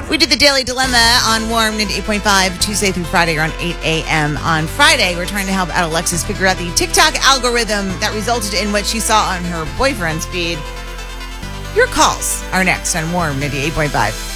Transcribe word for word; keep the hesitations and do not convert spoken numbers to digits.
We did the Daily Dilemma on Warm ninety-eight point five Tuesday through Friday around eight a.m. On Friday, we're trying to help out Alexis figure out the TikTok algorithm that resulted in what she saw on her boyfriend's feed. Your calls are next on Warm ninety-eight point five.